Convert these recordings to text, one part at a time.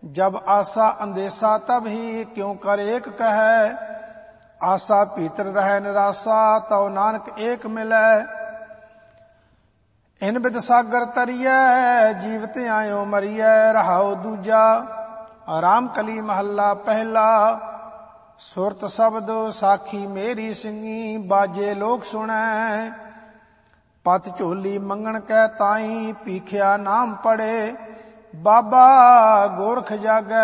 जब आशा अंदेशा तब ही क्यों कर एक कहे। आशा भीतर रहे निराशा तव नानक एक मिलै। इन बिद सागर तरियै जीवत आयो मरियै। रहाओ दूजा राम कली महला पहला। सुरत शब्द साखी मेरी सिंगी बाजे लोक सुनै। पत झोली मंगण कै ताई पीखिया नाम पड़े। बाबा गोरख जागै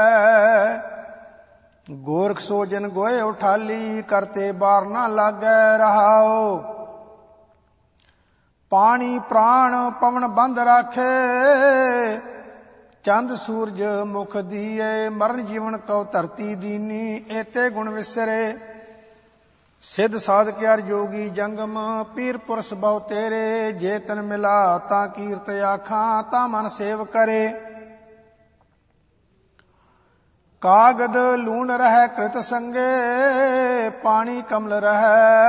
गोरख सो जन गोए उठाली करते बार ना लागै। रहाओ पानी प्राण पवन बंद राखे। चंद सूरज मुख दिए मरण जीवन कौ धरती दीनी। एते गुण विसरे सिद्ध साधक यार जोगी जंगम। पीर पुरुष बहु तेरे जे तन मिला ता कीर्त आखां ता मन सेव करे। कागद लून रह कृत संगे पानी कमल रह।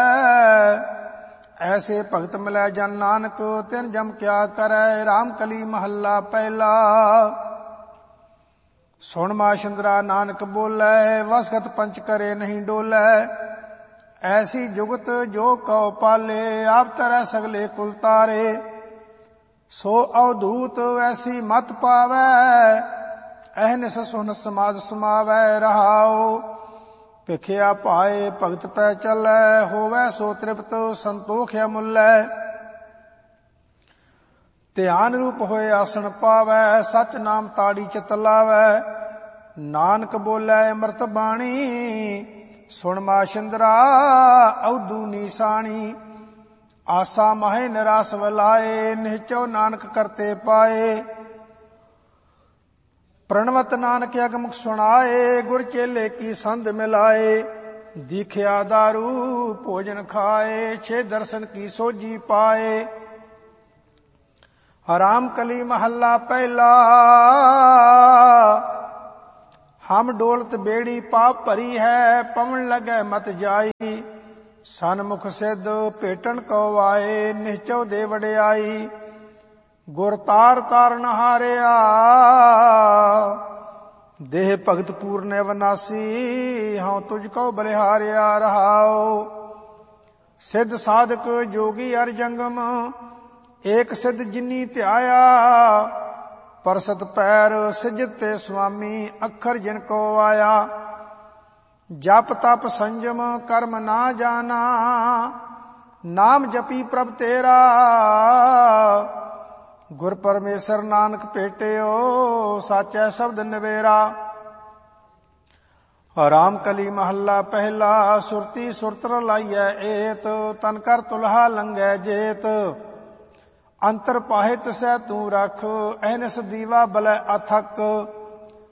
ऐसे भगत मिलै जन नानक तिन जम क्या करै। राम कली महला पहला। सुन माशंदरा नानक बोलै वसगत पंच करे नहीं डोलै। ऐसी जुगत जो कौ पाले आप तरह सगले कुल तारे। सो अवधूत ऐसी मत पावै अहनिस सुन समाज समावै। रहाओ भिखिया पाए भगत पै चलै होवै सो तृप्त संतोखिया मुल्लै। ध्यान रूप होए आसन पावै सच नाम ताड़ी चित लावै। नानक बोलै अमृत बाणी सुन माशंदरा औदू नीसाणी। आसा माहे निराश वलाए निहचो नानक करते पाए। प्रणवत नानक अगम सुनाए गुर चेले की संध मिलाए। दीखिया दारू भोजन खाए छे दर्शन की सोजी पाए। राम कली महला पहला। हम डोलत बेड़ी पाप भरी है पवन लगे मत जाई। सनमुख सिद्ध भेटन को आए निहचो दे वडियाई। गुर तार तारन हारिया देह भगत पूर्ण अविनाशी। हाँ तुझको बलिहारिया। रहाओ सिद्ध साधक जोगी अर जंगम एक सिद्ध जिनी ध्याया। परसत पैर सिजते स्वामी अखर जिनको आया। जप तप संजम कर्म ना जाना नाम जपी प्रभ तेरा। गुर परमेश्वर नानक भेटियो साचै शब्द नवेरा। राम कली महला पहला। सुरती सुरतर लाइयै एत तन कर तुल्हा लंघै जेत। अंतर पाहे तुसै तू रख अहनिस दीवा बलै अथक।